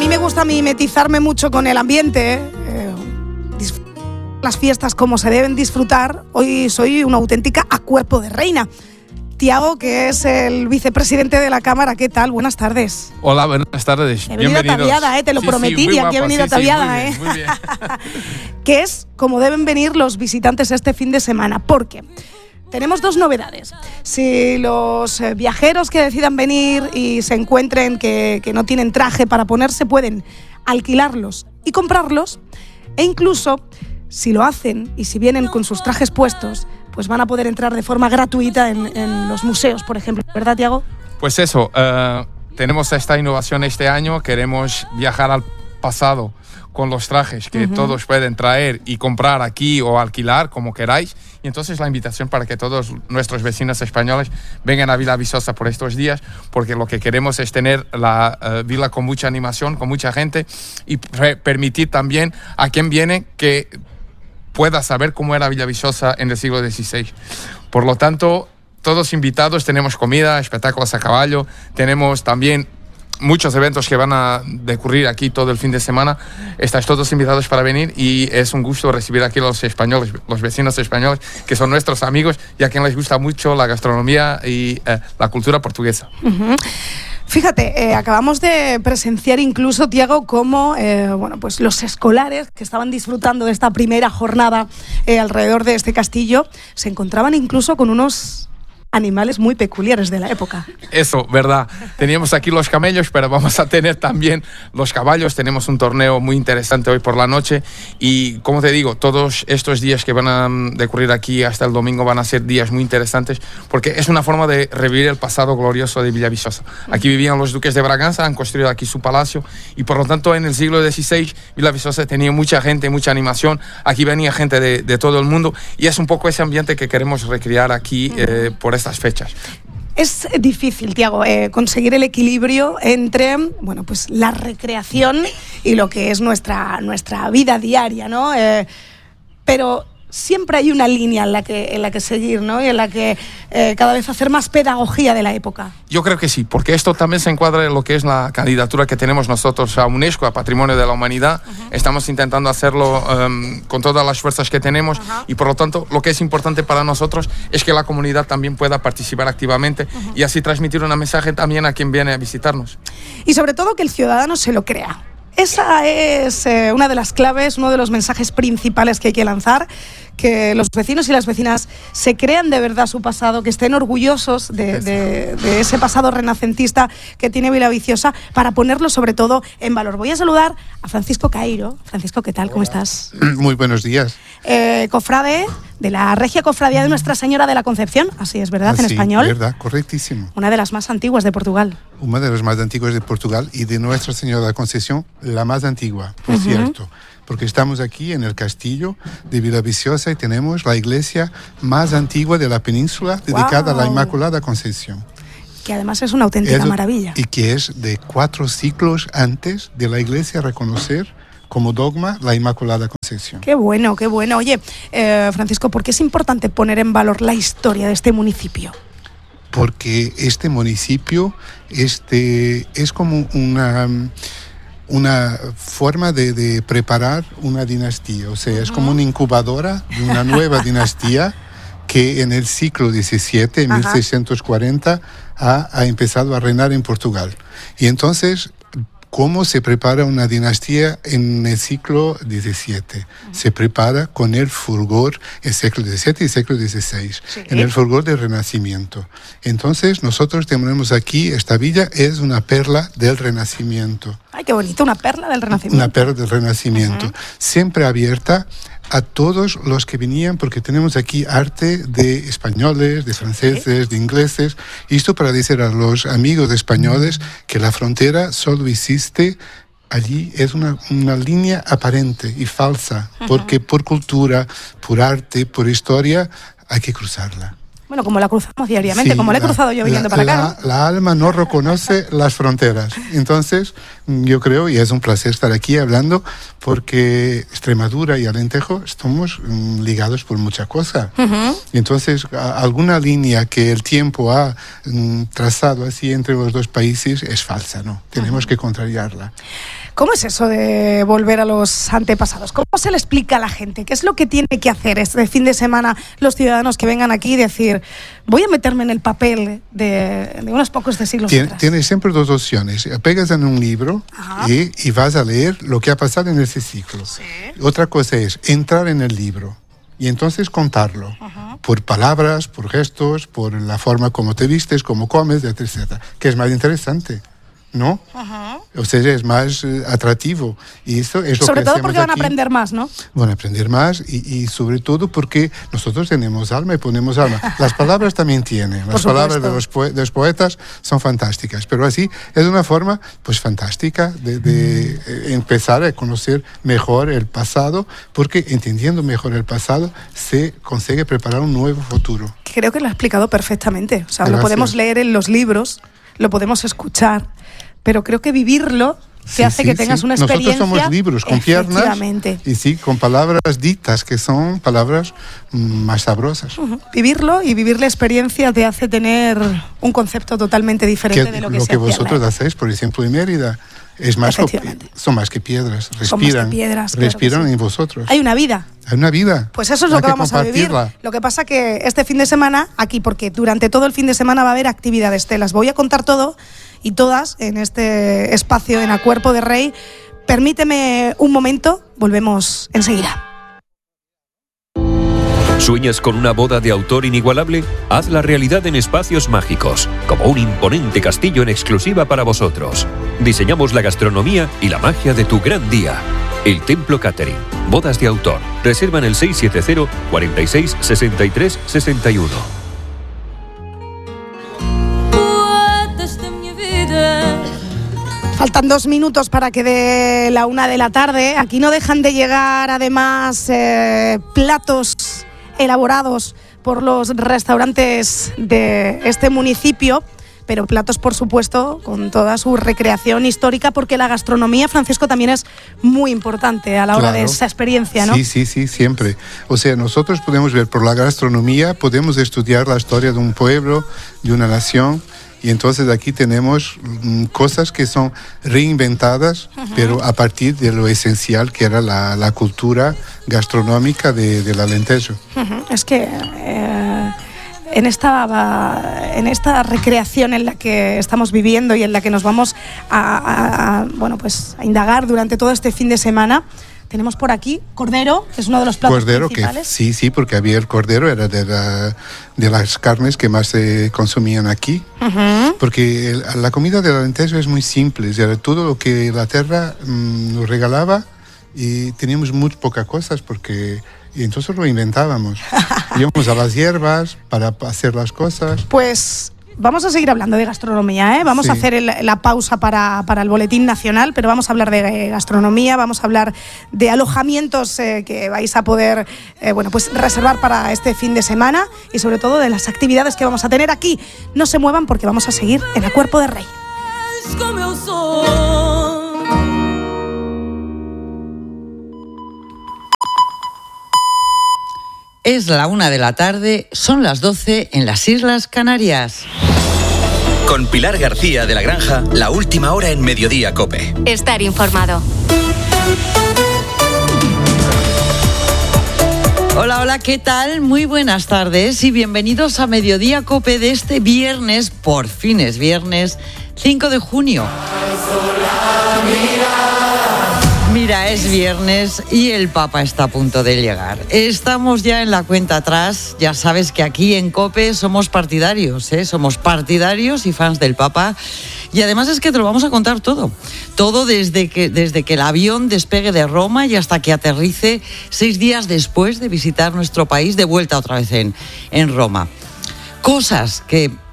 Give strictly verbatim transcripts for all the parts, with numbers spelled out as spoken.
mí me gusta mimetizarme mucho con el ambiente, eh, las fiestas como se deben disfrutar. Hoy soy una auténtica a cuerpo de reina. Tiago, que es el vicepresidente de la Cámara, ¿qué tal? Buenas tardes. Hola, buenas tardes. He venido ataviada, ¿eh? Te lo sí, prometí, sí, y aquí guapa, he venido sí, ataviada, sí, ¿eh? Muy bien, muy bien. Que es como deben venir los visitantes este fin de semana, porque tenemos dos novedades. Si los viajeros que decidan venir y se encuentren que, que no tienen traje para ponerse, pueden alquilarlos y comprarlos, e incluso si lo hacen y si vienen con sus trajes puestos, pues van a poder entrar de forma gratuita en, en los museos, por ejemplo. ¿Verdad, Tiago? Pues eso, uh, tenemos esta innovación este año. Queremos viajar al pasado con los trajes que uh-huh. todos pueden traer y comprar aquí o alquilar, como queráis. Y entonces la invitación para que todos nuestros vecinos españoles vengan a Villaviçosa por estos días, porque lo que queremos es tener la uh, vila con mucha animación, con mucha gente, y pre- permitir también a quien viene que pueda saber cómo era Villaviçosa en el siglo dieciséis. Por lo tanto, todos invitados, tenemos comida, espectáculos a caballo, tenemos también muchos eventos que van a decurrir aquí todo el fin de semana. Estáis todos invitados para venir y es un gusto recibir aquí a los españoles, los vecinos españoles, que son nuestros amigos y a quien les gusta mucho la gastronomía y eh, la cultura portuguesa. Uh-huh. Fíjate, eh, acabamos de presenciar incluso, Tiago, cómo eh, bueno, pues los escolares que estaban disfrutando de esta primera jornada eh, alrededor de este castillo se encontraban incluso con unos animales muy peculiares de la época. Eso, verdad. Teníamos aquí los camellos, pero vamos a tener también los caballos. Tenemos un torneo muy interesante hoy por la noche y, como te digo, todos estos días que van a decurrir aquí hasta el domingo van a ser días muy interesantes porque es una forma de revivir el pasado glorioso de Villaviçosa. Aquí vivían los duques de Braganza, han construido aquí su palacio y, por lo tanto, en el siglo dieciséis Villaviçosa tenía mucha gente, mucha animación. Aquí venía gente de, de todo el mundo y es un poco ese ambiente que queremos recrear aquí eh, por estas fechas. Es difícil, Tiago, eh, conseguir el equilibrio entre, bueno, pues la recreación y lo que es nuestra, nuestra vida diaria, ¿no? Eh, pero siempre hay una línea en la que, en la que seguir, ¿no? Y en la que eh, cada vez hacer más pedagogía de la época. Yo creo que sí, porque esto también se encuadra en lo que es la candidatura que tenemos nosotros a UNESCO, a Patrimonio de la Humanidad. Uh-huh. Estamos intentando hacerlo um, con todas las fuerzas que tenemos uh-huh. y, por lo tanto, lo que es importante para nosotros es que la comunidad también pueda participar activamente uh-huh. y así transmitir un mensaje también a quien viene a visitarnos. Y, sobre todo, que el ciudadano se lo crea. Esa es eh, una de las claves, uno de los mensajes principales que hay que lanzar, que los vecinos y las vecinas se crean de verdad su pasado, que estén orgullosos de, de, de ese pasado renacentista que tiene Villaviçosa, para ponerlo sobre todo en valor. Voy a saludar a Francisco Cairo. Francisco, ¿qué tal? ¿Cómo estás? Muy buenos días. Eh, cofrade de la Regia Cofradía de Nuestra Señora de la Concepción, así es, ¿verdad? Así, en español. verdad, correctísimo. Una de las más antiguas de Portugal. Una de las más antiguas de Portugal y de Nuestra Señora de la Concepción, la más antigua, por uh-huh. cierto. Porque estamos aquí en el castillo de Villaviçosa y tenemos la iglesia más antigua de la península dedicada wow. a la Inmaculada Concepción. Que además es una auténtica es, maravilla. Y que es de cuatro siglos antes de la iglesia reconocer como dogma la Inmaculada Concepción. Qué bueno, qué bueno. Oye, eh, Francisco, ¿por qué es importante poner en valor la historia de este municipio? Porque este municipio este, es como una... una forma de, de preparar una dinastía, o sea, uh-huh. es como una incubadora de una nueva dinastía que en el siglo diecisiete, en uh-huh. mil seiscientos cuarenta, ha, ha empezado a reinar en Portugal. Y entonces, ¿cómo se prepara una dinastía en el siglo diecisiete? Uh-huh. Se prepara con el fulgor, el siglo diecisiete y el siglo dieciséis, sí. en el fulgor del Renacimiento. Entonces, nosotros tenemos aquí, esta villa es una perla del Renacimiento. ¡Ay, qué bonito! Una perla del Renacimiento. Una perla del Renacimiento. Uh-huh. Siempre abierta a todos los que venían, porque tenemos aquí arte de españoles, de franceses, de ingleses, y esto para decir a los amigos españoles que la frontera solo existe allí, es una, una línea aparente y falsa, uh-huh. porque por cultura, por arte, por historia, hay que cruzarla. Bueno, como la cruzamos diariamente, sí, como la he cruzado yo viniendo la, para la, acá, ¿no? La alma no reconoce las fronteras. Entonces, yo creo, y es un placer estar aquí hablando, porque Extremadura y Alentejo estamos mm, ligados por mucha cosa. Uh-huh. Entonces, a, alguna línea que el tiempo ha mm, trazado así entre los dos países es falsa, ¿no? Tenemos uh-huh. que contrariarla. ¿Cómo es eso de volver a los antepasados? ¿Cómo se le explica a la gente? ¿Qué es lo que tiene que hacer este fin de semana los ciudadanos que vengan aquí y decir, voy a meterme en el papel de, de unos pocos de siglos Tien, atrás? Tienes siempre dos opciones. Pegas en un libro y, y vas a leer lo que ha pasado en ese ciclo. Sí. Otra cosa es entrar en el libro y entonces contarlo. Uh-huh. Por palabras, por gestos, por la forma como te vistes, cómo comes, etcétera. Que es más interesante, ¿no? Uh-huh. O sea, es más uh, atractivo. Y eso es lo sobre que todo porque van aquí. a aprender más, ¿no? Van a aprender más y, y sobre todo porque nosotros tenemos alma y ponemos alma. Las palabras también tienen. Las palabras de los, poe- de los poetas son fantásticas. Pero así es una forma pues fantástica de, de mm. empezar a conocer mejor el pasado, porque entendiendo mejor el pasado se consigue preparar un nuevo futuro. Creo que lo ha explicado perfectamente. O sea, Gracias. Lo podemos leer en los libros, lo podemos escuchar, pero creo que vivirlo te sí, hace sí, que tengas sí. una experiencia. Nosotros somos libros con piernas y sí, con palabras ditas que son palabras más sabrosas. Uh-huh. Vivirlo y vivir la experiencia te hace tener un concepto totalmente diferente que, de lo que lo se que vosotros hacía. hacéis, por ejemplo, en Mérida. Es más, son más que piedras, respiran, que piedras, respiran claro que sí. en vosotros. Hay una vida. Hay una vida. Pues eso es lo que, que vamos a vivir. Lo que pasa que este fin de semana, aquí, porque durante todo el fin de semana va a haber actividades, te las voy a contar todo y todas en este espacio en A Cuerpo de Rey. Permíteme un momento, volvemos enseguida. ¿Sueñas con una boda de autor inigualable? Hazla realidad en Espacios Mágicos, como un imponente castillo en exclusiva para vosotros. Diseñamos la gastronomía y la magia de tu gran día. El Templo Catering. Bodas de autor. Reserva en el seis siete cero, cuarenta y seis, sesenta y tres, sesenta y uno. Faltan dos minutos para que dé la una de la tarde. Aquí no dejan de llegar además eh, platos elaborados por los restaurantes de este municipio, pero platos, por supuesto, con toda su recreación histórica, porque la gastronomía, Francisco, también es muy importante a la hora claro. de esa experiencia, ¿no? Sí, sí, sí, siempre. O sea, nosotros podemos ver por la gastronomía, podemos estudiar la historia de un pueblo, de una nación. Y entonces aquí tenemos mm, cosas que son reinventadas, uh-huh. pero a partir de lo esencial que era la, la cultura gastronómica de, del Alentejo. Uh-huh. Es que eh, en, esta, en esta recreación en la que estamos viviendo y en la que nos vamos a, a, a, bueno, pues a indagar durante todo este fin de semana, tenemos por aquí cordero, que es uno de los platos cordero principales. Que, sí, sí, porque había el cordero, era de, la, de las carnes que más se consumían aquí. Uh-huh. Porque el, la comida del Alentejo es muy simple, era todo lo que la tierra mmm, nos regalaba y teníamos muy pocas cosas porque... Y entonces lo inventábamos. Íbamos a las hierbas para hacer las cosas. Pues... Vamos a seguir hablando de gastronomía, ¿eh? Vamos sí. a hacer el, la pausa para, para el Boletín Nacional, pero vamos a hablar de gastronomía, vamos a hablar de alojamientos eh, que vais a poder eh, bueno, pues reservar para este fin de semana y sobre todo de las actividades que vamos a tener aquí. No se muevan porque vamos a seguir en A Cuerpo de Rey. Es la una de la tarde, son las doce en las Islas Canarias. Con Pilar García de la Granja, la última hora en Mediodía COPE. Estar informado. Hola, hola, ¿qué tal? Muy buenas tardes y bienvenidos a Mediodía COPE de este viernes, por fin es viernes, cinco de junio. Mira, es viernes y el Papa está a punto de llegar. Estamos ya en la cuenta atrás. Ya sabes que aquí en COPE somos partidarios, ¿eh? Somos partidarios y fans del Papa. Y además es que te lo vamos a contar todo. Todo desde que, desde que el avión despegue de Roma y hasta que aterrice seis días después de visitar nuestro país, de vuelta otra vez en, en Roma. Cosas que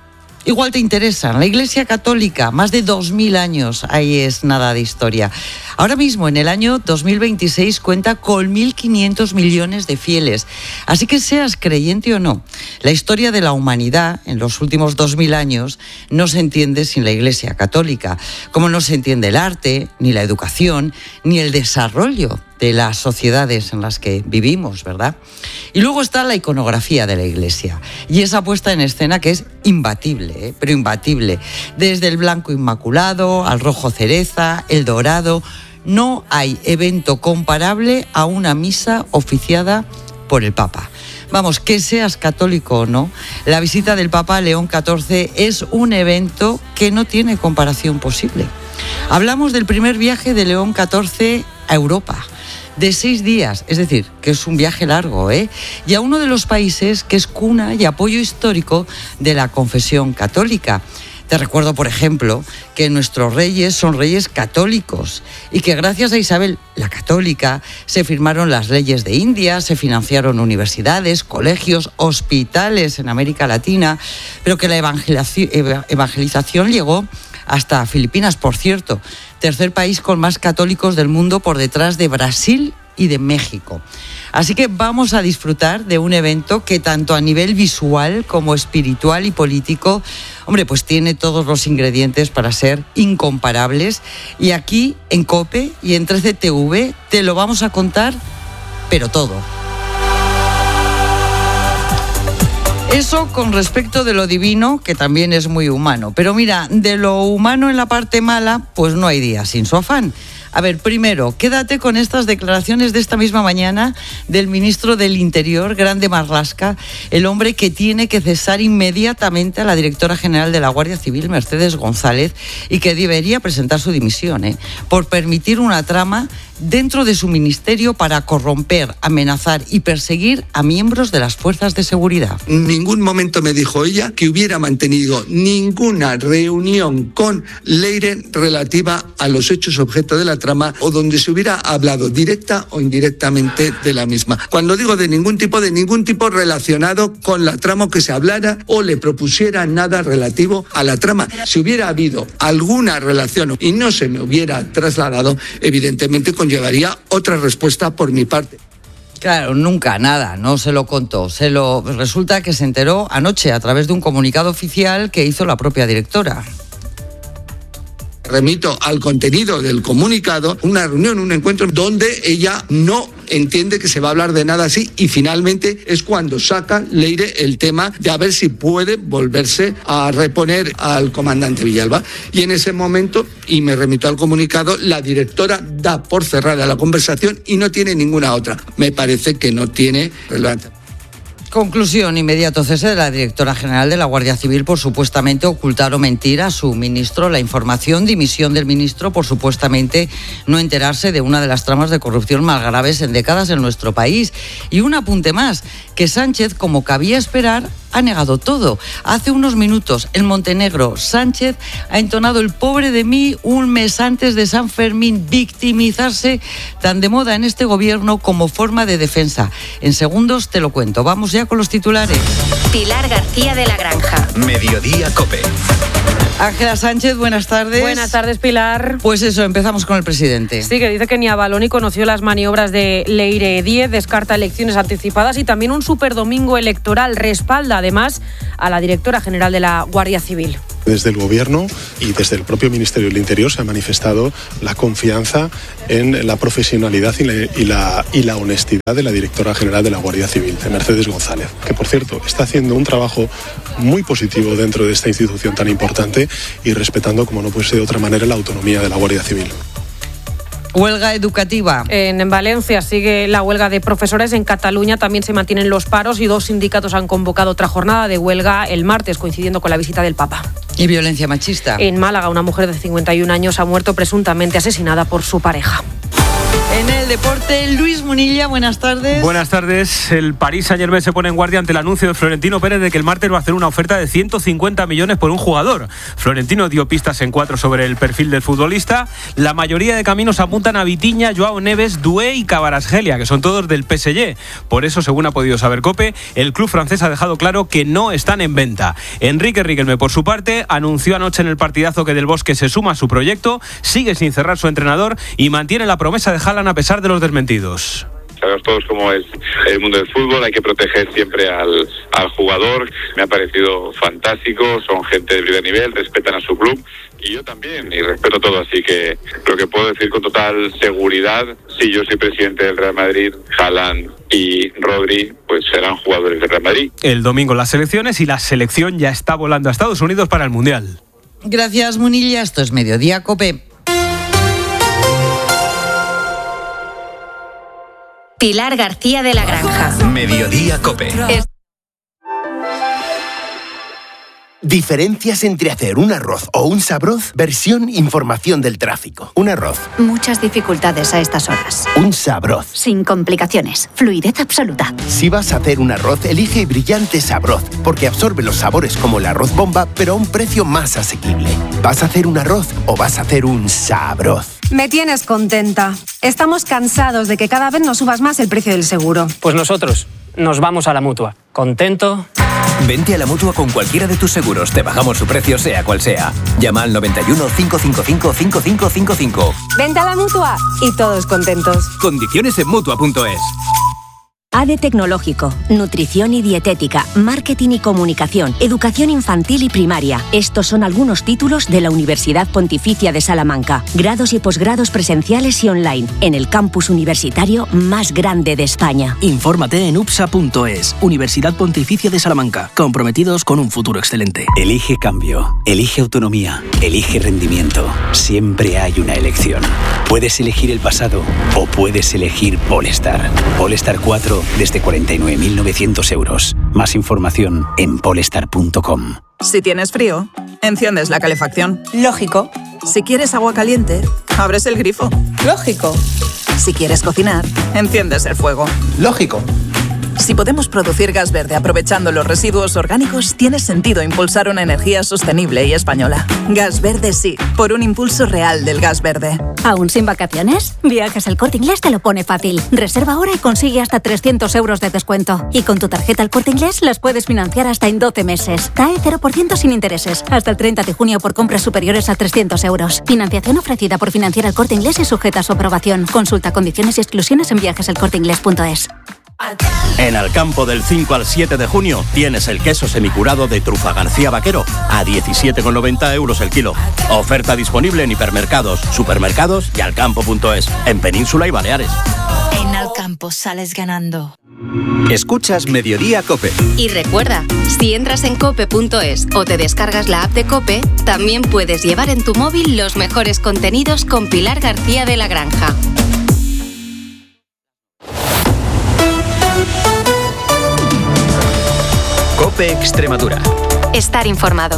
igual te interesan. La Iglesia Católica, más de dos mil años, ahí es nada de historia. Ahora mismo, en el año dos mil veintiséis, cuenta con mil quinientos millones de fieles. Así que seas creyente o no, la historia de la humanidad en los últimos dos mil años no se entiende sin la Iglesia Católica, como no se entiende el arte, ni la educación, ni el desarrollo de las sociedades en las que vivimos, ¿verdad? Y luego está la iconografía de la Iglesia y esa puesta en escena que es imbatible, ¿eh? pero imbatible. Desde el blanco inmaculado al rojo cereza, el dorado, no hay evento comparable a una misa oficiada por el Papa. Vamos, que seas católico o no, la visita del Papa León catorce es un evento que no tiene comparación posible. Hablamos del primer viaje de León catorce a Europa, de seis días, es decir, que es un viaje largo, ¿eh? Y a uno de los países que es cuna y apoyo histórico de la confesión católica. Te recuerdo, por ejemplo, que nuestros reyes son reyes católicos y que gracias a Isabel la Católica se firmaron las leyes de India, se financiaron universidades, colegios, hospitales en América Latina, pero que la evangelización llegó hasta Filipinas, por cierto, tercer país con más católicos del mundo por detrás de Brasil y de México. Así que vamos a disfrutar de un evento que tanto a nivel visual como espiritual y político, hombre, pues tiene todos los ingredientes para ser incomparables. Y aquí en COPE y en trece T V te lo vamos a contar, pero todo. Eso con respecto de lo divino, que también es muy humano. Pero mira, de lo humano en la parte mala, pues no hay día sin su afán. A ver, primero, quédate con estas declaraciones de esta misma mañana del ministro del Interior, Grande Marlaska, el hombre que tiene que cesar inmediatamente a la directora general de la Guardia Civil, Mercedes González, y que debería presentar su dimisión, ¿eh? por permitir una trama dentro de su ministerio para corromper, amenazar y perseguir a miembros de las fuerzas de seguridad. En ningún momento me dijo ella que hubiera mantenido ninguna reunión con Leire relativa a los hechos objeto de la trama o donde se hubiera hablado directa o indirectamente de la misma. Cuando digo de ningún tipo, de ningún tipo relacionado con la trama, que se hablara o le propusiera nada relativo a la trama. Si hubiera habido alguna relación y no se me hubiera trasladado, evidentemente conllevaría otra respuesta por mi parte. Claro, nunca, nada, no se lo contó. Se lo resulta que se enteró anoche a través de un comunicado oficial que hizo la propia directora. Remito al contenido del comunicado, una reunión, un encuentro donde ella no entiende que se va a hablar de nada así y finalmente es cuando saca Leire el tema de a ver si puede volverse a reponer al comandante Villalba. Y en ese momento, y me remito al comunicado, la directora da por cerrada la conversación y no tiene ninguna otra. Me parece que no tiene relevancia. Conclusión, inmediato cese de la directora general de la Guardia Civil por supuestamente ocultar o mentir a su ministro la información, dimisión del ministro por supuestamente no enterarse de una de las tramas de corrupción más graves en décadas en nuestro país. Y un apunte más, que Sánchez, como cabía esperar, ha negado todo. Hace unos minutos, en Montenegro, Sánchez ha entonado el pobre de mí un mes antes de San Fermín, victimizarse tan de moda en este gobierno como forma de defensa. En segundos te lo cuento. Vamos ya con los titulares. Pilar García de la Granja. Mediodía COPE. Ángela Sánchez, buenas tardes. Buenas tardes, Pilar. Pues eso, empezamos con el presidente. Sí, que dice que ni avaló ni conoció las maniobras de Leire Díez, descarta elecciones anticipadas y también un superdomingo electoral. Respalda, además, a la directora general de la Guardia Civil. Desde el Gobierno y desde el propio Ministerio del Interior se ha manifestado la confianza en la profesionalidad y la, y la, y la honestidad de la directora general de la Guardia Civil, de Mercedes González, que por cierto está haciendo un trabajo muy positivo dentro de esta institución tan importante y respetando, como no puede ser de otra manera, la autonomía de la Guardia Civil. Huelga educativa. En Valencia sigue la huelga de profesores. En Cataluña también se mantienen los paros y dos sindicatos han convocado otra jornada de huelga el martes, coincidiendo con la visita del Papa. ¿Y violencia machista? En Málaga, una mujer de cincuenta y un años ha muerto presuntamente asesinada por su pareja. En el deporte, Luis Munilla, buenas tardes. Buenas tardes. El Paris Saint-Germain se pone en guardia ante el anuncio de Florentino Pérez de que el martes va a hacer una oferta de ciento cincuenta millones por un jugador. Florentino dio pistas en cuatro sobre el perfil del futbolista. La mayoría de caminos apuntan a Vitinha, Joao Neves, Doué y Kvaratskhelia, que son todos del P S G. Por eso, según ha podido saber COPE, el club francés ha dejado claro que no están en venta. Enrique Riquelme, por su parte, anunció anoche en el partidazo que Del Bosque se suma a su proyecto, sigue sin cerrar su entrenador y mantiene la promesa de Haaland a pesar de los desmentidos. Sabemos todos cómo es el mundo del fútbol, hay que proteger siempre al, al jugador. Me ha parecido fantástico, son gente de primer nivel, respetan a su club y yo también, y respeto todo, así que lo que puedo decir con total seguridad, si yo soy presidente del Real Madrid, Haaland y Rodri, pues serán jugadores del Real Madrid. El domingo las selecciones y la selección ya está volando a Estados Unidos para el Mundial. Gracias, Munilla. Esto es Mediodía COPE. Pilar García de la Granja. Mediodía COPE. Es- Diferencias entre hacer un arroz o un sabroz. Versión información del tráfico. Un arroz. Muchas dificultades a estas horas. Un sabroz. Sin complicaciones. Fluidez absoluta. Si vas a hacer un arroz, elige Brillante Sabroz, porque absorbe los sabores como el arroz bomba, pero a un precio más asequible. ¿Vas a hacer un arroz o vas a hacer un sabroz? Me tienes contenta. Estamos cansados de que cada vez nos subas más el precio del seguro. Pues nosotros nos vamos a la Mutua. ¿Contento? Vente a la Mutua con cualquiera de tus seguros. Te bajamos su precio sea cual sea. Llama al noventa y uno, cinco cinco cinco, cinco cinco cinco cinco. Vente a la Mutua y todos contentos. Condiciones en Mutua punto es. A D E Tecnológico, Nutrición y Dietética, Marketing y Comunicación, Educación Infantil y Primaria. Estos son algunos títulos de la Universidad Pontificia de Salamanca. Grados y posgrados presenciales y online, en el campus universitario más grande de España. Infórmate en U P S A punto es, Universidad Pontificia de Salamanca, comprometidos con un futuro excelente. Elige cambio, elige autonomía, elige rendimiento. Siempre hay una elección. Puedes elegir el pasado o puedes elegir Polestar. Polestar cuatro desde cuarenta y nueve mil novecientos euros. Más información en polestar punto com. Si tienes frío, enciendes la calefacción. Lógico. Si quieres agua caliente, abres el grifo. Lógico. Si quieres cocinar, enciendes el fuego. Lógico. Si podemos producir gas verde aprovechando los residuos orgánicos, tiene sentido impulsar una energía sostenible y española. Gas Verde sí, por un impulso real del gas verde. ¿Aún sin vacaciones? Viajes El Corte Inglés te lo pone fácil. Reserva ahora y consigue hasta trescientos euros de descuento. Y con tu tarjeta El Corte Inglés las puedes financiar hasta en doce meses. T A E cero por ciento sin intereses. Hasta el treinta de junio por compras superiores a trescientos euros. Financiación ofrecida por Financiera El Corte Inglés y sujeta a su aprobación. Consulta condiciones y exclusiones en viajes el corte inglés punto es. En Alcampo del cinco al siete de junio tienes el queso semicurado de Trufa García Vaquero a diecisiete con noventa euros el kilo. Oferta disponible en hipermercados, supermercados y alcampo punto es, en Península y Baleares. En Alcampo sales ganando. Escuchas Mediodía COPE. Y recuerda, si entras en cope punto es o te descargas la app de COPE, también puedes llevar en tu móvil los mejores contenidos con Pilar García de la Granja. COPE Extremadura. Estar informado.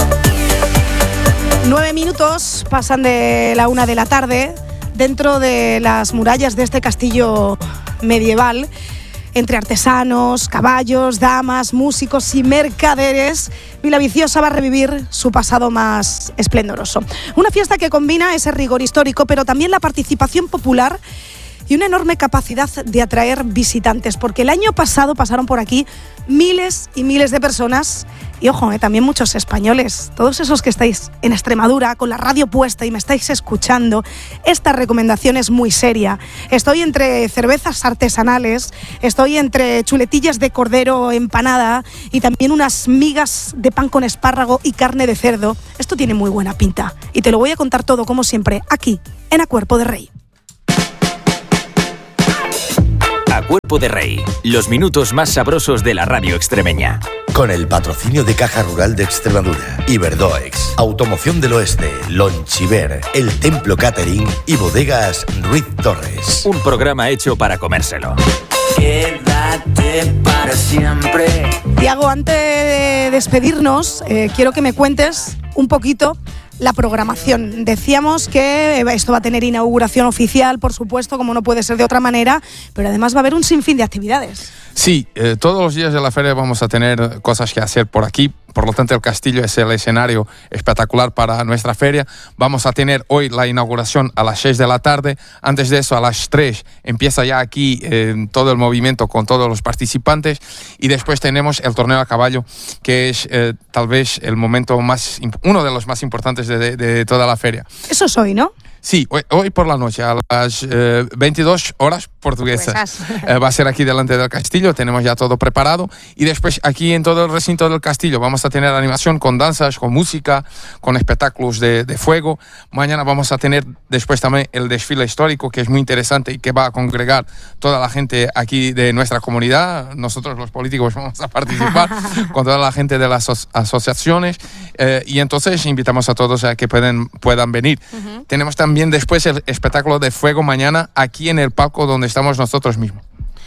Nueve minutos pasan de la una de la tarde dentro de las murallas de este castillo medieval, entre artesanos, caballos, damas, músicos y mercaderes. Villaviciosa va a revivir su pasado más esplendoroso. Una fiesta que combina ese rigor histórico, pero también la participación popular y una enorme capacidad de atraer visitantes, porque el año pasado pasaron por aquí miles y miles de personas y, ojo, eh, también muchos españoles. Todos esos que estáis en Extremadura con la radio puesta y me estáis escuchando, esta recomendación es muy seria. Estoy entre cervezas artesanales, estoy entre chuletillas de cordero empanada y también unas migas de pan con espárrago y carne de cerdo. Esto tiene muy buena pinta y te lo voy a contar todo, como siempre, aquí, en A Cuerpo de Rey. A Cuerpo de Rey, los minutos más sabrosos de la radio extremeña. Con el patrocinio de Caja Rural de Extremadura, Iberdoex, Automoción del Oeste, Lonchiver, El Templo Catering y Bodegas Ruiz Torres. Un programa hecho para comérselo. Quédate para siempre. Tiago, antes de despedirnos, eh, quiero que me cuentes un poquito la programación. Decíamos que esto va a tener inauguración oficial, por supuesto, como no puede ser de otra manera, pero además va a haber un sinfín de actividades. Sí, eh, todos los días de la feria vamos a tener cosas que hacer por aquí. Por lo tanto, el castillo es el escenario espectacular para nuestra feria. Vamos a tener hoy la inauguración a las seis de la tarde. Antes de eso, a las tres, empieza ya aquí eh, todo el movimiento con todos los participantes. Y después tenemos el torneo a caballo, que es eh, tal vez el momento más, uno de los más importantes de, de, de toda la feria. Eso es hoy, ¿no? Sí, hoy, hoy por la noche, a las eh, veintidós horas portuguesas. Eh, va a ser aquí delante del castillo, tenemos ya todo preparado. Y después aquí en todo el recinto del castillo vamos a tener animación con danzas, con música, con espectáculos de, de fuego. Mañana vamos a tener después también el desfile histórico, que es muy interesante y que va a congregar toda la gente aquí de nuestra comunidad. Nosotros los políticos vamos a participar con toda la gente de las aso- asociaciones. Eh, y entonces invitamos a todos a que pueden, puedan venir. Uh-huh. Tenemos también También después el espectáculo de fuego mañana aquí en el palco donde estamos nosotros mismos.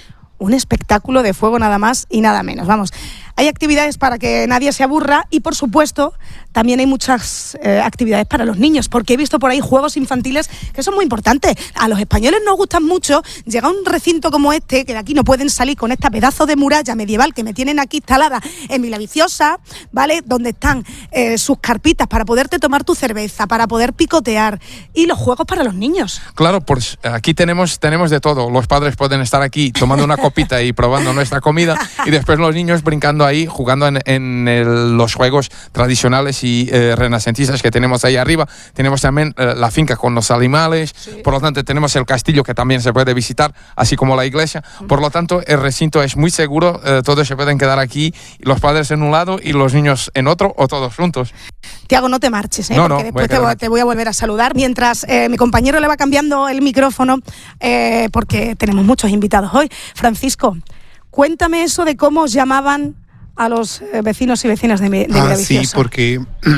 Un espectáculo de fuego nada más y nada menos. Vamos, hay actividades para que nadie se aburra y, por supuesto, también hay muchas eh, actividades para los niños, porque he visto por ahí juegos infantiles que son muy importantes. A los españoles nos gustan mucho. Llega a un recinto como este, que de aquí no pueden salir con esta pedazo de muralla medieval que me tienen aquí instalada en Villaviciosa, ¿vale? Donde están eh, sus carpitas para poderte tomar tu cerveza, para poder picotear, y los juegos para los niños. Claro, pues aquí tenemos, tenemos de todo. Los padres pueden estar aquí tomando una copita y probando nuestra comida, y después los niños brincando ahí, jugando en, en el, los juegos tradicionales y eh, renacentistas que tenemos ahí arriba. Tenemos también eh, la finca con los animales, sí. Por lo tanto tenemos el castillo que también se puede visitar, así como la iglesia. Por lo tanto, el recinto es muy seguro, eh, todos se pueden quedar aquí, los padres en un lado y los niños en otro, o todos juntos. Tiago, no te marches, ¿eh? No, porque no, después voy te, te voy a volver a saludar. Mientras eh, mi compañero le va cambiando el micrófono, eh, porque tenemos muchos invitados hoy. Francisco, cuéntame eso de cómo os llamaban a los eh, vecinos y vecinas de, de ah, Villaviciosa. Sí, porque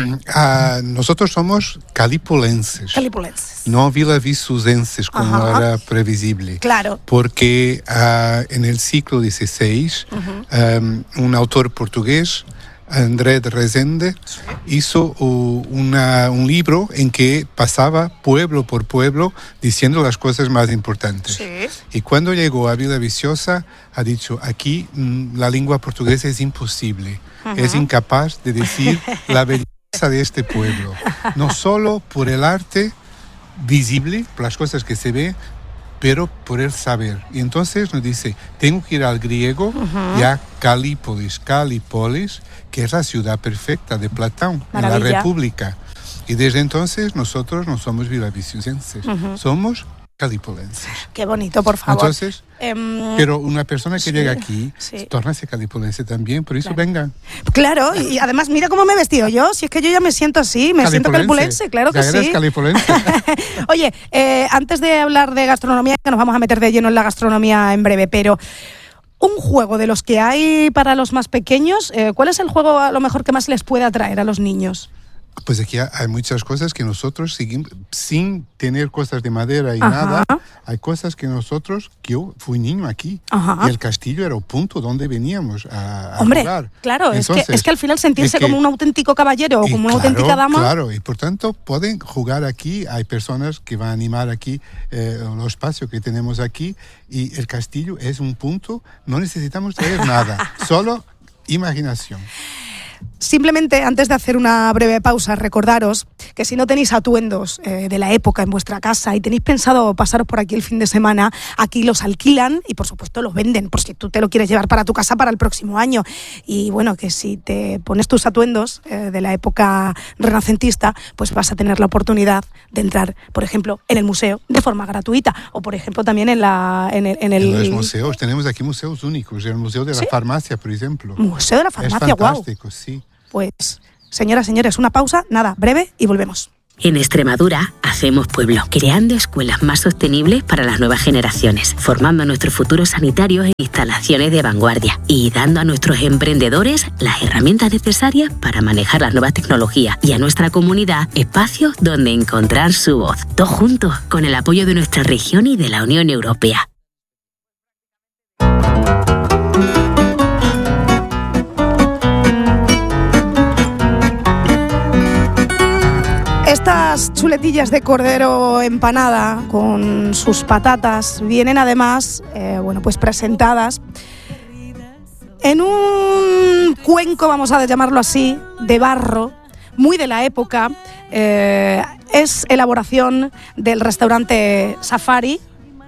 uh, nosotros somos calipolenses. Calipolenses. No villavicenses, como Ajá. era previsible. Claro. Porque uh, en el siglo dieciséis, uh-huh. um, un autor portugués, André de Rezende, sí. hizo uh, una, un libro en que pasaba pueblo por pueblo diciendo las cosas más importantes. Sí. Y cuando llegó a Villaviciosa, ha dicho, aquí mm, la lengua portuguesa es imposible, uh-huh. es incapaz de decir la belleza de este pueblo. No solo por el arte visible, por las cosas que se ve, pero por el saber. Y entonces nos dice, tengo que ir al griego uh-huh. y a Calípolis, Calípolis, que es la ciudad perfecta de Platón, Maravilla. En la República. Y desde entonces nosotros no somos villavicenses, uh-huh. somos calipolenses. Qué bonito, por favor. Entonces, um, pero una persona que sí, llega aquí, sí. tórnase calipolense también, por eso claro. vengan. Claro, y además mira cómo me he vestido yo, si es que yo ya me siento así, me siento calipolense, claro que ya eres sí. calipolense. Oye, eh, antes de hablar de gastronomía, que nos vamos a meter de lleno en la gastronomía en breve, pero un juego de los que hay para los más pequeños, eh, ¿cuál es el juego a lo mejor que más les puede atraer a los niños? Pues aquí hay muchas cosas que nosotros seguimos, sin tener cosas de madera y Ajá. nada, hay cosas que nosotros, que yo fui niño aquí, Ajá. y el castillo era el punto donde veníamos a, a Hombre, jugar. claro, Entonces, es, que, es que al final sentirse es que, como un auténtico caballero o como una claro, auténtica dama. Claro, y por tanto pueden jugar aquí, hay personas que van a animar aquí eh, los espacios que tenemos aquí, y el castillo es un punto, no necesitamos traer nada, solo imaginación. Simplemente, antes de hacer una breve pausa, recordaros que si no tenéis atuendos eh, de la época en vuestra casa y tenéis pensado pasaros por aquí el fin de semana, aquí los alquilan y por supuesto los venden, por si tú te lo quieres llevar para tu casa para el próximo año. Y bueno, que si te pones tus atuendos eh, de la época renacentista, pues vas a tener la oportunidad de entrar, por ejemplo, en el museo de forma gratuita, o por ejemplo también en la en el, en el... En los museos, tenemos aquí museos únicos, el Museo de la ¿Sí? Farmacia, por ejemplo. Museo de la Farmacia, es fantástico, wow. Sí. Pues, señoras, señores, una pausa, nada, breve y volvemos. En Extremadura hacemos pueblo, creando escuelas más sostenibles para las nuevas generaciones, formando a nuestros futuros sanitarios en instalaciones de vanguardia y dando a nuestros emprendedores las herramientas necesarias para manejar las nuevas tecnologías y a nuestra comunidad espacios donde encontrar su voz. Todos juntos, con el apoyo de nuestra región y de la Unión Europea. Estas chuletillas de cordero empanada con sus patatas vienen además, eh, bueno, pues presentadas en un cuenco, vamos a llamarlo así, de barro, muy de la época. Eh, es elaboración del restaurante Safari.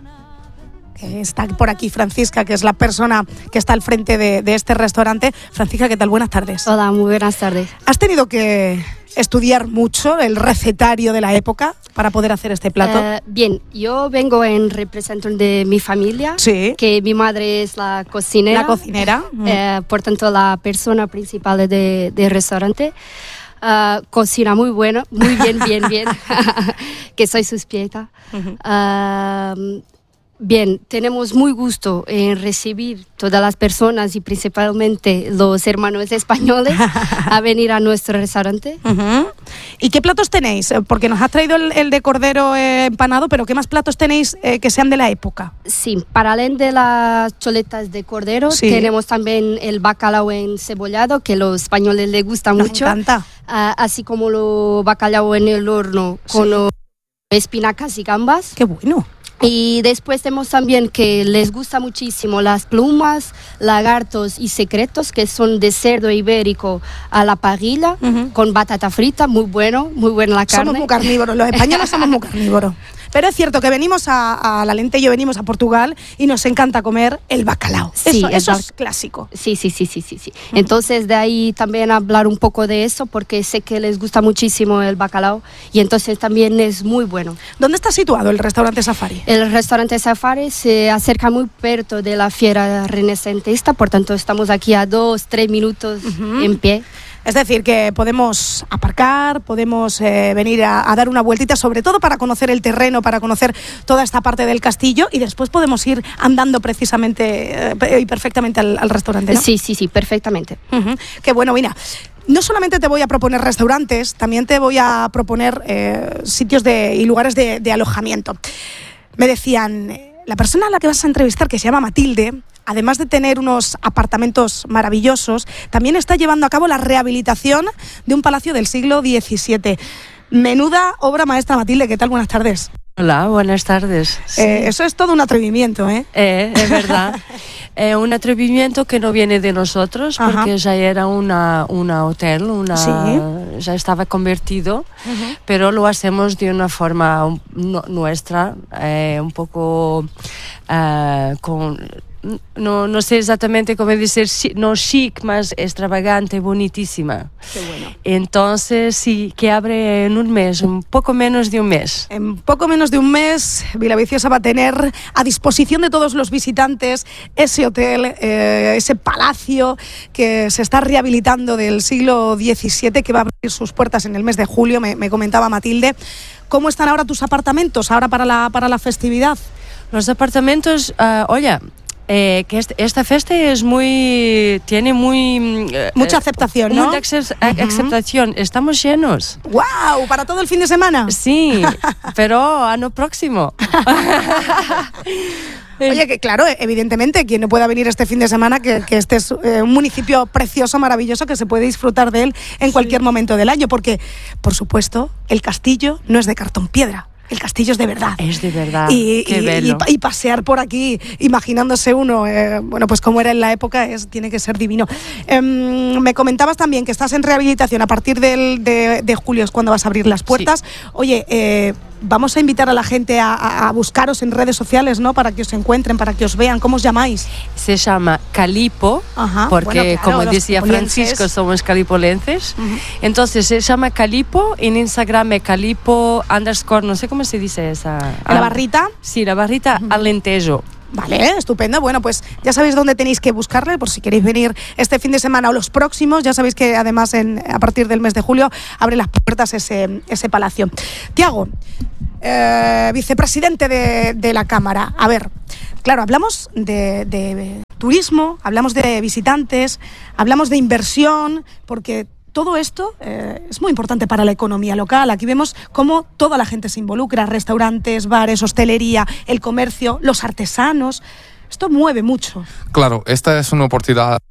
Está por aquí Francisca, que es la persona que está al frente de, de este restaurante. Francisca, ¿qué tal? Buenas tardes. Hola, muy buenas tardes. ¿Has tenido que estudiar mucho el recetario de la época para poder hacer este plato? Uh, bien, yo vengo en representación de mi familia, sí. que mi madre es la cocinera. La cocinera. Uh, por tanto, la persona principal del de restaurante. Uh, cocina muy bueno, muy bien, bien, bien, que soy sus pieta. Uh-huh. Uh, Bien, tenemos muy gusto en recibir todas las personas y principalmente los hermanos españoles a venir a nuestro restaurante. Uh-huh. ¿Y qué platos tenéis? Porque nos has traído el, el de cordero eh, empanado, pero ¿qué más platos tenéis eh, que sean de la época? Sí, paralelo de las chuletas de cordero, sí. Tenemos también el bacalao encebollado, que a los españoles les gusta Nos mucho. encanta. Uh, así como el bacalao en el horno con sí. espinacas y gambas. ¡Qué bueno! Y después tenemos también que les gusta muchísimo las plumas, lagartos y secretos, que son de cerdo ibérico a la parrilla, uh-huh. con batata frita, muy bueno, muy buena la carne. Somos muy carnívoros, los españoles somos muy carnívoros. Pero es cierto que venimos a, a la Lentejo, venimos a Portugal y nos encanta comer el bacalao. Sí, eso, el eso bac- es clásico. Sí, sí, sí, sí, sí, sí. Uh-huh. Entonces de ahí también hablar un poco de eso, porque sé que les gusta muchísimo el bacalao y entonces también es muy bueno. ¿Dónde está situado el restaurante Safari? El restaurante Safari se acerca muy perto de la Fiera Renacentista, por tanto estamos aquí a dos, tres minutos uh-huh. en pie. Es decir, que podemos aparcar, podemos eh, venir a, a dar una vueltita, sobre todo para conocer el terreno, para conocer toda esta parte del castillo y después podemos ir andando precisamente eh, y perfectamente al, al restaurante, ¿no? Sí, sí, sí, perfectamente. Uh-huh. Qué bueno, mira. No solamente te voy a proponer restaurantes, también te voy a proponer eh, sitios de, y lugares de, de alojamiento. Me decían, la persona a la que vas a entrevistar, que se llama Matilde, además de tener unos apartamentos maravillosos, también está llevando a cabo la rehabilitación de un palacio del siglo diecisiete. Menuda obra maestra, Matilde. ¿Qué tal? Buenas tardes. Hola, buenas tardes. Sí. Eh, eso es todo un atrevimiento, ¿eh? Eh, es verdad. eh, un atrevimiento que no viene de nosotros, Ajá. porque ya era una, una hotel, una, sí. ya estaba convertido, uh-huh. pero lo hacemos de una forma un, no, nuestra, eh, un poco uh, con... No, no sé exactamente cómo decir, no chic, más extravagante, bonitísima. Qué bueno. Entonces, sí, que abre en un mes, un poco menos de un mes. En poco menos de un mes, Villaviciosa va a tener a disposición de todos los visitantes ese hotel, eh, ese palacio que se está rehabilitando del siglo diecisiete, que va a abrir sus puertas en el mes de julio, me, me comentaba Matilde. ¿Cómo están ahora tus apartamentos, ahora para la, para la festividad? Los apartamentos, uh, oye... Eh, que este, esta fiesta es muy tiene muy eh, mucha aceptación, ¿no? Mucha acce- uh-huh. aceptación. Estamos llenos. ¡Wow! ¿Para todo el fin de semana? Sí, pero año próximo. Oye, que claro, evidentemente, quien no pueda venir este fin de semana, que, que este es eh, un municipio precioso, maravilloso, que se puede disfrutar de él en cualquier sí. momento del año, porque, por supuesto, el castillo no es de cartón piedra. El castillo es de verdad. Es de verdad. Y, Qué y, bello. y, y pasear por aquí, imaginándose uno, eh, bueno, pues como era en la época, es, tiene que ser divino. Eh, me comentabas también que estás en rehabilitación a partir del, de, de julio, es cuando vas a abrir las puertas. Sí. Oye, eh, vamos a invitar a la gente a, a, a buscaros en redes sociales, ¿no? Para que os encuentren, para que os vean. ¿Cómo os llamáis? Se llama Calipo, Ajá, porque bueno, claro, como decía Francisco, somos calipolenses. Uh-huh. Entonces se llama Calipo, en Instagram es Calipo underscore, no sé cómo se dice esa. ¿La barrita? Sí, la barrita uh-huh. Alentejo. Vale, estupendo. Bueno, pues ya sabéis dónde tenéis que buscarle por si queréis venir este fin de semana o los próximos. Ya sabéis que además en, a partir del mes de julio abre las puertas ese, ese palacio. Tiago, eh, vicepresidente de, de la Cámara. A ver, claro, hablamos de, de turismo, hablamos de visitantes, hablamos de inversión, porque todo esto eh, es muy importante para la economía local. Aquí vemos cómo toda la gente se involucra, restaurantes, bares, hostelería, el comercio, los artesanos. Esto mueve mucho. Claro, esta es una oportunidad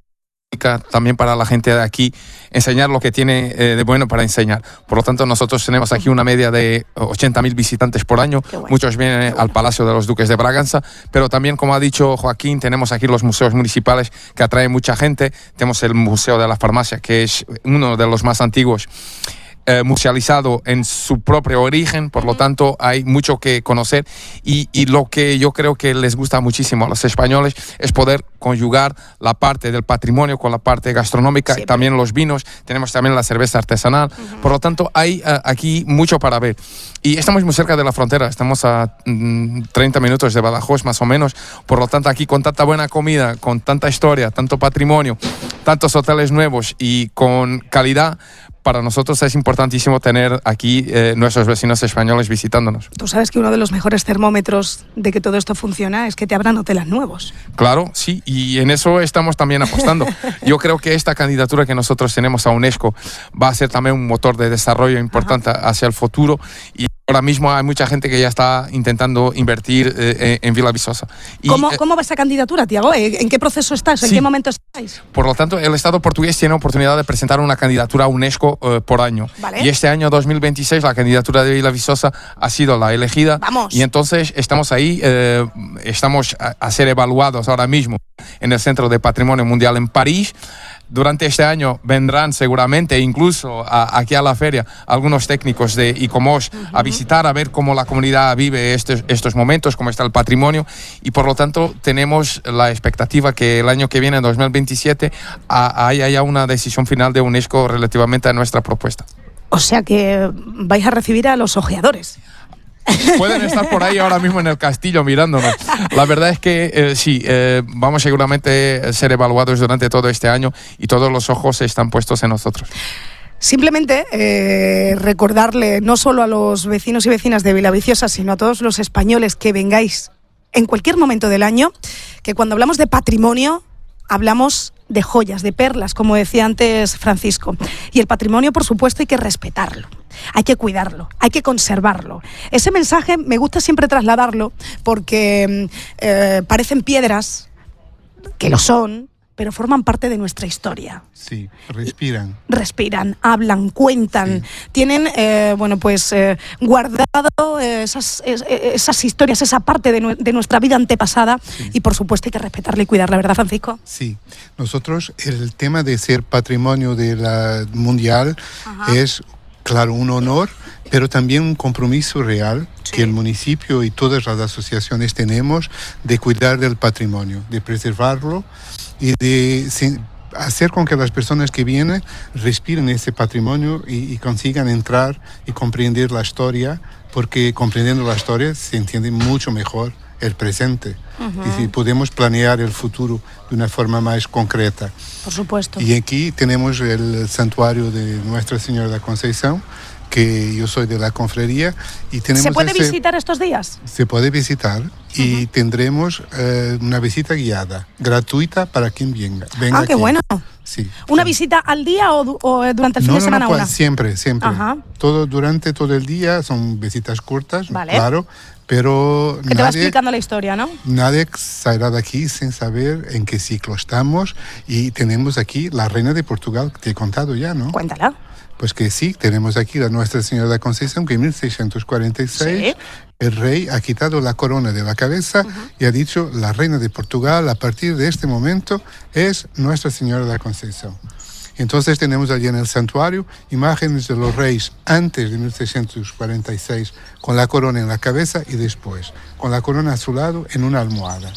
también para la gente de aquí, enseñar lo que tiene eh, de bueno para enseñar. Por lo tanto, nosotros tenemos aquí una media de ochenta mil visitantes por año. Bueno. Muchos vienen al Palacio de los Duques de Braganza, pero también, como ha dicho Joaquín, tenemos aquí los museos municipales que atraen mucha gente. Tenemos el Museo de la Farmacia, que es uno de los más antiguos, Eh, musealizado en su propio origen, por lo tanto hay mucho que conocer y, y lo que yo creo que les gusta muchísimo a los españoles es poder conjugar la parte del patrimonio con la parte gastronómica, sí, y también los vinos. Tenemos también la cerveza artesanal, uh-huh. Por lo tanto hay uh, aquí mucho para ver y estamos muy cerca de la frontera, estamos a mm, treinta minutos de Badajoz más o menos, por lo tanto aquí con tanta buena comida, con tanta historia, tanto patrimonio, tantos hoteles nuevos y con calidad, para nosotros es importantísimo tener aquí eh, nuestros vecinos españoles visitándonos. Tú sabes que uno de los mejores termómetros de que todo esto funciona es que te abran hoteles nuevos. Claro, sí, y en eso estamos también apostando. Yo creo que esta candidatura que nosotros tenemos a UNESCO va a ser también un motor de desarrollo importante, ajá, hacia el futuro, y ahora mismo hay mucha gente que ya está intentando invertir eh, en Villaviçosa. Y, ¿Cómo, eh, ¿Cómo va esa candidatura, Tiago? ¿En qué proceso estás? ¿En sí. qué momento estáis? Por lo tanto, el Estado portugués tiene oportunidad de presentar una candidatura a UNESCO eh, por año. ¿Vale? Y este año dos mil veintiséis la candidatura de Villaviçosa ha sido la elegida. ¡Vamos! Y entonces estamos ahí, eh, estamos a, a ser evaluados ahora mismo en el Centro de Patrimonio Mundial en París. Durante este año vendrán seguramente incluso a, aquí a la feria algunos técnicos de ICOMOS, uh-huh, a visitar, a ver cómo la comunidad vive estos, estos momentos, cómo está el patrimonio, y por lo tanto tenemos la expectativa que el año que viene, en dos mil veintisiete, a, haya ya una decisión final de UNESCO relativamente a nuestra propuesta. O sea que vais a recibir a los ojeadores. Pueden estar por ahí ahora mismo en el castillo mirándonos. La verdad es que eh, sí, eh, vamos seguramente a ser evaluados durante todo este año y todos los ojos están puestos en nosotros. Simplemente eh, recordarle no solo a los vecinos y vecinas de Villaviçosa, sino a todos los españoles que vengáis en cualquier momento del año, que cuando hablamos de patrimonio hablamos de joyas, de perlas, como decía antes Francisco. Y el patrimonio, por supuesto, hay que respetarlo, hay que cuidarlo, hay que conservarlo. Ese mensaje me gusta siempre trasladarlo porque eh, parecen piedras, que lo son, pero forman parte de nuestra historia. Sí, respiran. Respiran, hablan, cuentan, sí. Tienen, eh, bueno, pues eh, guardado eh, esas, es, esas historias, esa parte de, nu de nuestra vida antepasada, sí. Y por supuesto hay que respetarla y cuidarla, ¿verdad, Francisco? Sí, nosotros el tema de ser patrimonio de la mundial, ajá, es, claro, un honor, pero también un compromiso real, sí, que el municipio y todas las asociaciones tenemos de cuidar del patrimonio, de preservarlo y de hacer con que las personas que vienen respiren ese patrimonio y, y consigan entrar y comprender la historia, porque comprendiendo la historia se entiende mucho mejor el presente, uh-huh, y si podemos planear el futuro de una forma más concreta. Por supuesto. Y aquí tenemos el santuario de Nuestra Señora de la Concepción, que yo soy de la confraría, y tenemos ¿Se puede ese, visitar estos días? Se puede visitar, uh-huh, y tendremos eh, una visita guiada, gratuita para quien venga. venga ah, qué aquí. Bueno. Sí. ¿Una sí. visita al día o, o durante el fin no, de semana? No, no, una? siempre, siempre. Ajá. Todo, durante todo el día son visitas cortas, vale, claro, pero que nadie, te va explicando la historia, ¿no? Nadie saldrá de aquí sin saber en qué ciclo estamos, y tenemos aquí la reina de Portugal, que te he contado ya, ¿no? Cuéntala. Pues que sí, tenemos aquí la Nuestra Señora de la Concepción, que en mil seiscientos cuarenta y seis, sí, el rey ha quitado la corona de la cabeza, uh-huh, y ha dicho, la reina de Portugal a partir de este momento es Nuestra Señora de la Concepción. Entonces tenemos allí en el santuario imágenes de los reyes antes de mil seiscientos cuarenta y seis con la corona en la cabeza y después con la corona a su lado en una almohada.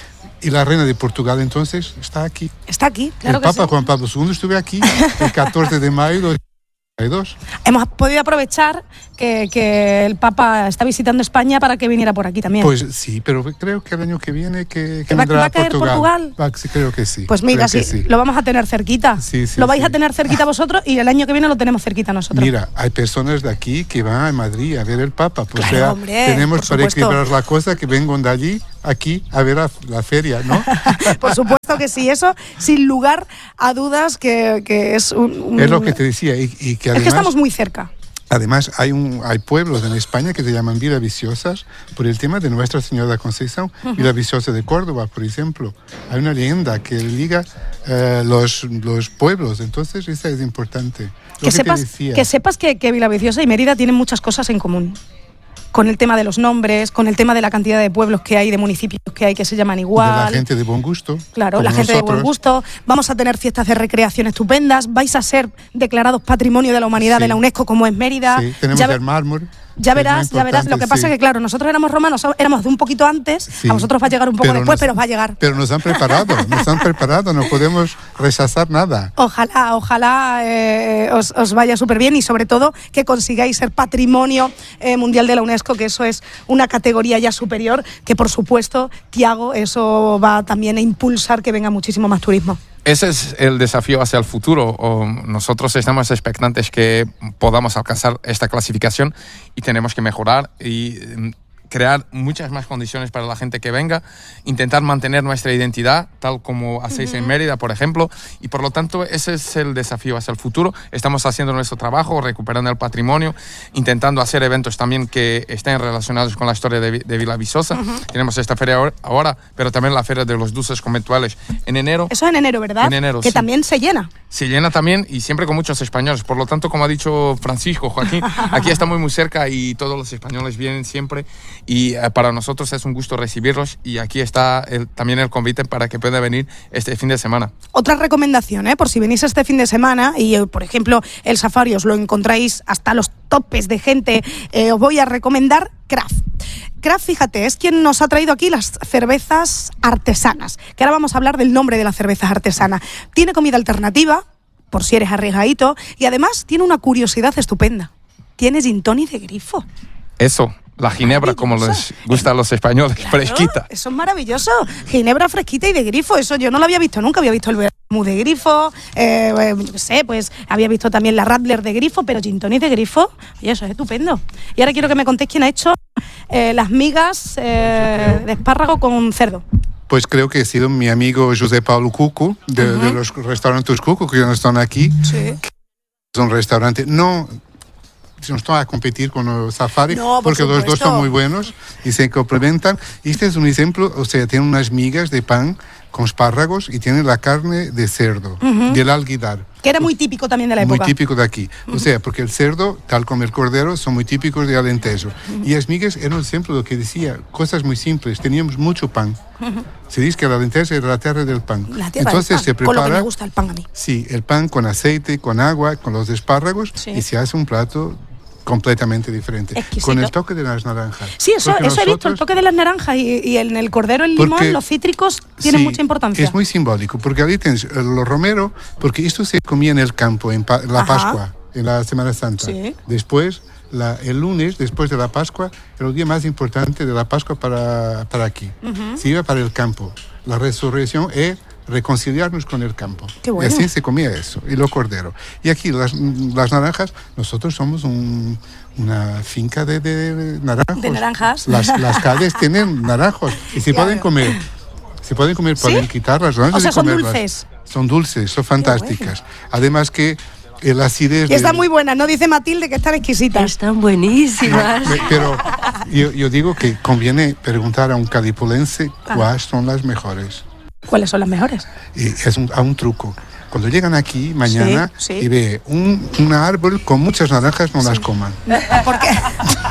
Y la reina de Portugal entonces está aquí. Está aquí, claro el que Papa sí. Juan Pablo segundo estuvo aquí el catorce de mayo de dos. Hemos podido aprovechar que, que el Papa está visitando España para que viniera por aquí también. Pues sí, pero creo que el año que viene que, que ¿Va, vendrá va a a caer Portugal. Portugal? Va, sí, creo que sí. Pues mira, sí, sí, lo vamos a tener cerquita. Sí, sí, lo vais sí. a tener cerquita vosotros y el año que viene lo tenemos cerquita nosotros. Mira, hay personas de aquí que van a Madrid a ver el Papa. Pues claro, sea, hombre, tenemos para supuesto. equilibrar la cosa que vengan de allí aquí a ver la, la feria, ¿no? Por supuesto que sí, eso sin lugar a dudas que, que es un, un... Es lo que te decía. Y, y que además, es que estamos muy cerca. Además, hay, un, hay pueblos en España que se llaman Villaviciosas por el tema de Nuestra Señora de Concepción. Uh-huh. Villaviciosa de Córdoba, por ejemplo. Hay una leyenda que liga eh, los, los pueblos, entonces esa es importante. Lo Que, que, sepas, que sepas que, que Villaviciosa y Mérida tienen muchas cosas en común. Con el tema de los nombres, con el tema de la cantidad de pueblos que hay, de municipios que hay que se llaman igual. De la gente de buen gusto. Claro, la gente nosotros. de buen gusto. Vamos a tener fiestas de recreación estupendas. Vais a ser declarados Patrimonio de la Humanidad sí. de la UNESCO, como es Mérida. Sí, tenemos ya el mármol. Ya verás, ya verás. Lo que pasa es sí. que, claro, nosotros éramos romanos, éramos de un poquito antes, sí. a vosotros va a llegar un poco pero después, nos, pero os va a llegar. Pero nos han preparado, nos han preparado, no podemos rechazar nada. Ojalá, ojalá eh, os, os vaya súper bien y sobre todo que consigáis ser Patrimonio eh, Mundial de la UNESCO, que eso es una categoría ya superior, que por supuesto, Tiago, eso va también a impulsar que venga muchísimo más turismo. Ese es el desafío hacia el futuro. Nosotros estamos expectantes que podamos alcanzar esta clasificación y tenemos que mejorar y crear muchas más condiciones para la gente que venga, intentar mantener nuestra identidad, tal como hacéis uh-huh. en Mérida, por ejemplo, y por lo tanto ese es el desafío hacia el futuro. Estamos haciendo nuestro trabajo, recuperando el patrimonio, intentando hacer eventos también que estén relacionados con la historia de, de Villaviciosa. Uh-huh. Tenemos esta feria ahora, pero también la feria de los dulces conventuales en enero. Eso en enero, ¿verdad? En enero, que sí. también se llena. Se llena también y siempre con muchos españoles. Por lo tanto, como ha dicho Francisco, Joaquín, aquí está muy muy cerca y todos los españoles vienen siempre y eh, para nosotros es un gusto recibirlos y aquí está el, también el convite para que puedan venir este fin de semana. Otra recomendación, ¿eh? Por si venís este fin de semana y, eh, por ejemplo, el safari os lo encontráis hasta los topes de gente, eh, os voy a recomendar Craft. Craft, fíjate, es quien nos ha traído aquí las cervezas artesanas, que ahora vamos a hablar del nombre de las cervezas artesanas. Tiene comida alternativa, por si eres arriesgadito, y además tiene una curiosidad estupenda. Tiene gin tonic de grifo. Eso, la ginebra, como les gusta a los españoles, claro, fresquita. Eso es maravilloso, ginebra fresquita y de grifo, eso yo no lo había visto nunca, había visto el vermú de grifo, eh, yo qué sé, pues había visto también la Radler de grifo, pero gin tonic de grifo, y eso es estupendo. Y ahora quiero que me contéis quién ha hecho eh, las migas eh, de espárrago con cerdo. Pues creo que ha sido mi amigo José Paulo Cuco, de, uh-huh. de los restaurantes Cuco, que no están aquí. Sí. Es un restaurante, no... no están a competir con los safari, no, por porque supuesto. los dos son muy buenos y se complementan. Este es un ejemplo, o sea, tienen unas migas de pan con espárragos y tienen la carne de cerdo, uh-huh. del alguidar. Que era muy típico también de la época. Muy típico de aquí. Uh-huh. O sea, porque el cerdo, tal como el cordero, son muy típicos de Alentejo. Uh-huh. Y las migas eran un ejemplo de lo que decía, cosas muy simples. Teníamos mucho pan. Uh-huh. Se dice que el Alentejo era la tierra del pan. La tierra Entonces del pan. se prepara... Con lo que me gusta el pan a mí. Sí, el pan con aceite, con agua, con los espárragos, sí. y se hace un plato completamente diferente. Exquisito. Con el toque de las naranjas. Sí, eso, eso nosotros, he visto, el toque de las naranjas y, y en el cordero, el limón, porque, los cítricos tienen sí, mucha importancia. Es muy simbólico, porque ahí tienes los romero, porque esto se comía en el campo, en pa, la Ajá. Pascua, en la Semana Santa. Sí. Después, la, el lunes, después de la Pascua, era el día más importante de la Pascua para, para aquí. Uh-huh. Se iba para el campo. La resurrección es reconciliarnos con el campo. Qué bueno. Y así se comía eso, y lo cordero. Y aquí las, las naranjas, nosotros somos un, una finca de, de naranjos. De naranjas. Las, las calles tienen naranjos y se pueden comer. Se pueden comer, ¿sí? Pueden quitarlas, ¿no? O sea, de son comerlas. dulces. Son dulces, son fantásticas. Bueno. Además que el acidez... Y están de... muy buenas, ¿no? Dice Matilde que están exquisitas. Están buenísimas. No, pero yo, yo digo que conviene preguntar a un calipulense ah. cuáles son las mejores. ¿Cuáles son las mejores? Y es un, a un truco. Cuando llegan aquí mañana sí, sí. y ve un, un árbol con muchas naranjas, no sí. las coman. ¿Por qué?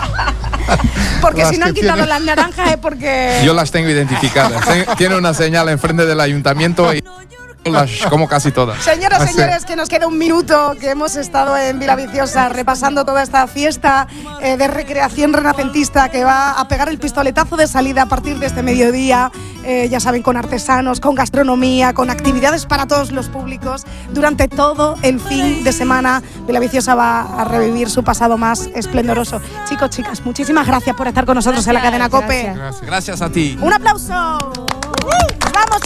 Porque las si no han quitado tiene... las naranjas es porque... Yo las tengo identificadas. Tiene una señal enfrente del ayuntamiento y... las como casi todas. Señoras, señores, que nos queda un minuto, que hemos estado en Villaviciosa repasando toda esta fiesta eh, de recreación renacentista que va a pegar el pistoletazo de salida a partir de este mediodía, eh, ya saben, con artesanos, con gastronomía, con actividades para todos los públicos. Durante todo el fin de semana, Villaviciosa va a revivir su pasado más esplendoroso. Chicos, chicas, muchísimas gracias por estar con nosotros gracias, en la cadena COPE. Gracias. Gracias a ti. Un aplauso. ¡Uh! ¡Vamos,